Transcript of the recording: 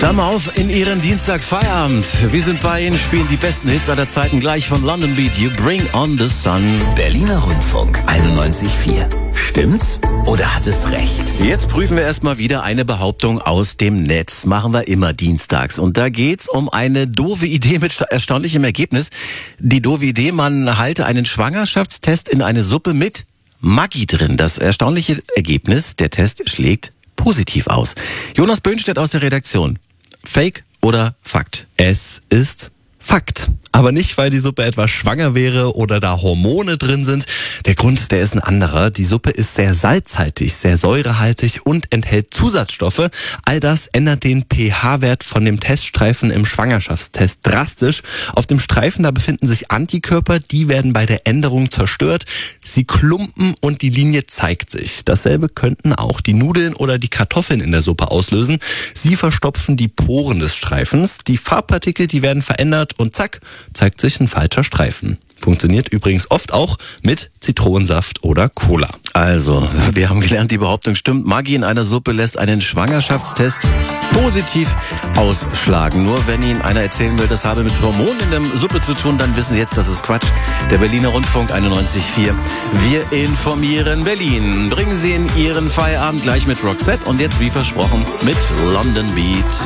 Klammer auf in Ihren Dienstag Feierabend. Wir sind bei Ihnen, spielen die besten Hits aller Zeiten gleich von London Beat. You bring on the sun. Berliner Rundfunk 91.4. Stimmt's oder hat es recht? Jetzt prüfen wir erstmal wieder eine Behauptung aus dem Netz. Machen wir immer dienstags. Und da geht's um eine doofe Idee mit erstaunlichem Ergebnis. Die doofe Idee, man halte einen Schwangerschaftstest in eine Suppe mit Maggi drin. Das erstaunliche Ergebnis, der Test schlägt positiv aus. Jonas Böhnstedt aus der Redaktion. Fake oder Fakt? Es ist Fakt. Aber nicht, weil die Suppe etwa schwanger wäre oder da Hormone drin sind. Der Grund, der ist ein anderer. Die Suppe ist sehr salzhaltig, sehr säurehaltig und enthält Zusatzstoffe. All das ändert den pH-Wert von dem Teststreifen im Schwangerschaftstest drastisch. Auf dem Streifen, da befinden sich Antikörper, die werden bei der Änderung zerstört. Sie klumpen und die Linie zeigt sich. Dasselbe könnten auch die Nudeln oder die Kartoffeln in der Suppe auslösen. Sie verstopfen die Poren des Streifens. Die Farbpartikel, die werden verändert und zack, zeigt sich ein falscher Streifen. Funktioniert übrigens oft auch mit Zitronensaft oder Cola. Also, wir haben gelernt, die Behauptung stimmt. Maggi in einer Suppe lässt einen Schwangerschaftstest positiv ausschlagen. Nur wenn Ihnen einer erzählen will, das habe mit Hormonen in der Suppe zu tun, dann wissen Sie jetzt, das ist Quatsch. Der Berliner Rundfunk 91.4. Wir informieren Berlin. Bringen Sie in Ihren Feierabend gleich mit Roxette und jetzt, wie versprochen, mit London Beat.